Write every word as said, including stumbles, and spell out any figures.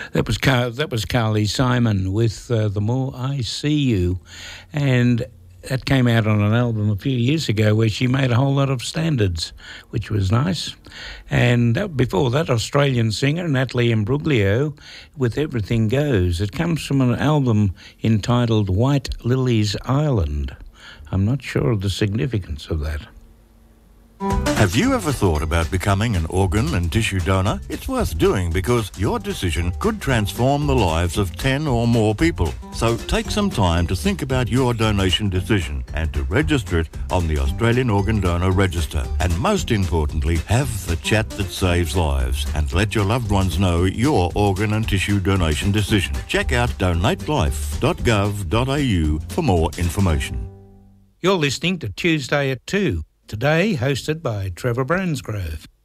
That was Car- that was Carly Simon with uh, The More I See You, and that came out on an album a few years ago where she made a whole lot of standards, which was nice. And that, before that, Australian singer Natalie Imbruglia with Everything Goes. It comes from an album entitled White Lilies Island. I'm not sure of the significance of that. Have you ever thought about becoming an organ and tissue donor? It's worth doing because your decision could transform the lives of ten or more people. So take some time to think about your donation decision and to register it on the Australian Organ Donor Register. And most importantly, have the chat that saves lives and let your loved ones know your organ and tissue donation decision. Check out donate life dot gov dot a u for more information. You're listening to Tuesday at two. Today, hosted by Trevor Bransgrove.